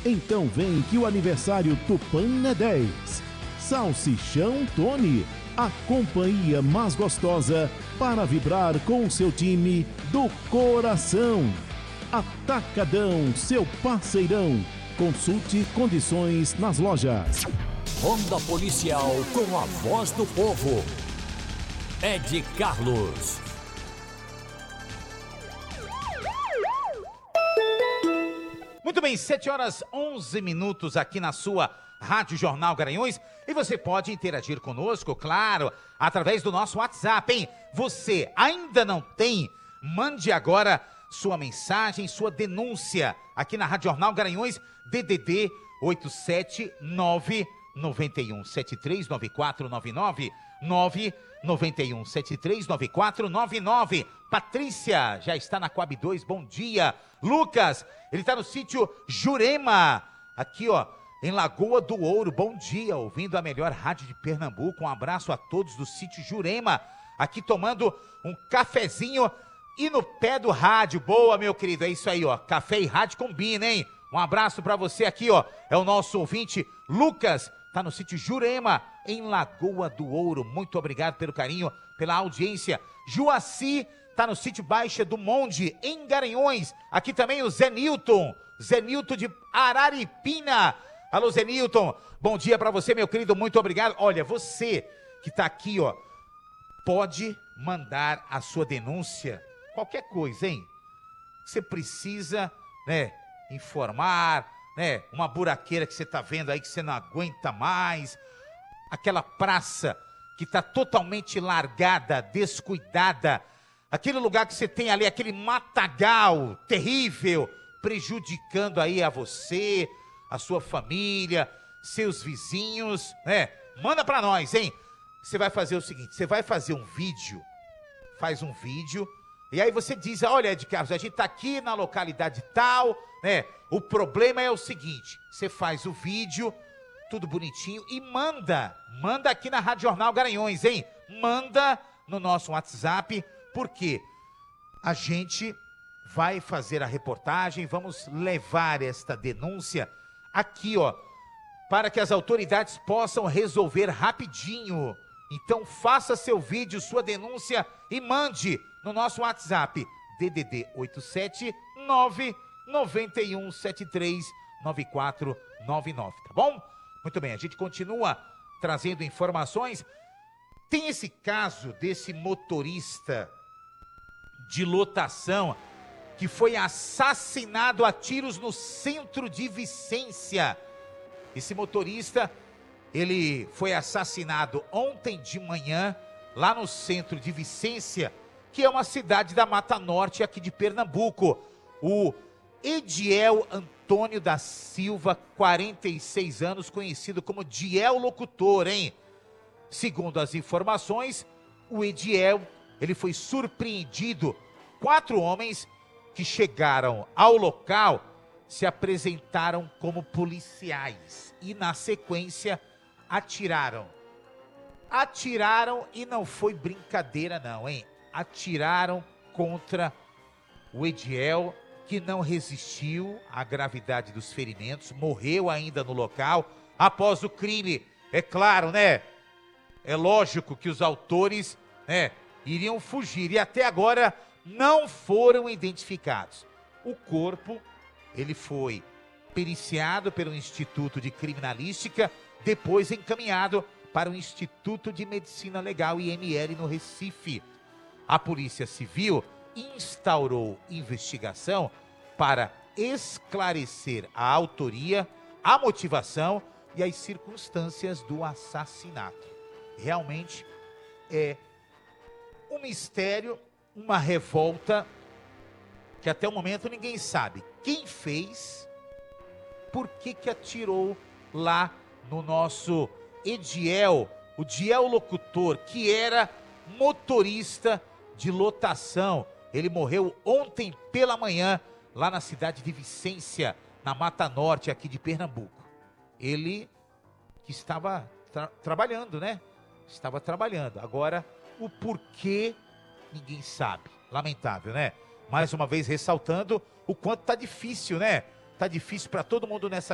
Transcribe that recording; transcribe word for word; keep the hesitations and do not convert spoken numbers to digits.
Então vem que o aniversário Tupã é dez. Salsichão Tony, a companhia mais gostosa para vibrar com o seu time do coração. Atacadão, seu parceirão. Consulte condições nas lojas. Ronda Policial com a voz do povo. Ed Carlos. Muito bem, sete horas onze minutos aqui na sua Rádio Jornal Garanhuns. E você pode interagir conosco, claro, através do nosso WhatsApp, hein? Você ainda não tem? Mande agora sua mensagem, sua denúncia aqui na Rádio Jornal Garanhuns, D D D oito sete nove nove um sete três nove quatro nove nove, nove nove um sete três nove quatro nove nove. Patrícia já está na Coab dois, bom dia. Lucas, ele está no sítio Jurema, aqui ó, em Lagoa do Ouro, bom dia, ouvindo a melhor rádio de Pernambuco. Um abraço a todos do sítio Jurema, aqui tomando um cafezinho e no pé do rádio. Boa, meu querido, é isso aí, ó, café e rádio combina, hein? Um abraço para você aqui, ó, é o nosso ouvinte Lucas, tá no sítio Jurema, em Lagoa do Ouro. Muito obrigado pelo carinho, pela audiência. Juaci tá no sítio Baixa do Monde, em Garanhuns. Aqui também o Zé Nilton, Zé Nilton de Araripina. Alô, Zé Nilton, bom dia para você, meu querido, muito obrigado. Olha, você que tá aqui, ó, pode mandar a sua denúncia, qualquer coisa, hein? Você precisa, né, informar, né, uma buraqueira que você tá vendo aí que você não aguenta mais, aquela praça que tá totalmente largada, descuidada, aquele lugar que você tem ali, aquele matagal terrível, prejudicando aí a você, a sua família, seus vizinhos, né? Manda pra nós, hein? Você vai fazer o seguinte, você vai fazer um vídeo, faz um vídeo, e aí você diz, olha, Ed Carlos, a gente tá aqui na localidade tal, né? O problema é o seguinte, você faz o vídeo, tudo bonitinho, e manda, manda aqui na Rádio Jornal Garanhuns, hein? Manda no nosso WhatsApp, porque a gente vai fazer a reportagem, vamos levar esta denúncia aqui, ó, para que as autoridades possam resolver rapidinho. Então faça seu vídeo, sua denúncia e mande no nosso WhatsApp, D D D oito sete nove nove um sete três nove quatro nove nove, tá bom? Muito bem, a gente continua trazendo informações. Tem esse caso desse motorista de lotação que foi assassinado a tiros no centro de Vicência. Esse motorista, ele foi assassinado ontem de manhã, lá no centro de Vicência, que é uma cidade da Mata Norte aqui de Pernambuco. O Ediel Antônio da Silva, quarenta e seis anos, conhecido como Diel Locutor, hein? Segundo as informações, o Ediel, ele foi surpreendido. Quatro homens que chegaram ao local se apresentaram como policiais e, na sequência, atiraram. Atiraram e não foi brincadeira não, hein? Atiraram contra o Ediel, que não resistiu à gravidade dos ferimentos, morreu ainda no local após o crime. É claro, né? É lógico que os autores, né, iriam fugir e até agora não foram identificados. O corpo, ele foi periciado pelo Instituto de Criminalística, depois encaminhado para o Instituto de Medicina Legal, I M L, no Recife. A Polícia Civil instaurou investigação para esclarecer a autoria, a motivação e as circunstâncias do assassinato. Realmente é um mistério, uma revolta, que até o momento ninguém sabe quem fez, por que que atirou lá no nosso Ediel, o Diel Locutor, que era motorista de lotação. Ele morreu ontem pela manhã, lá na cidade de Vicência, na Mata Norte, aqui de Pernambuco. Ele que estava tra- trabalhando, né? Estava trabalhando. Agora, o porquê, ninguém sabe. Lamentável, né? Mais uma vez ressaltando o quanto tá difícil, né? Tá difícil para todo mundo nessa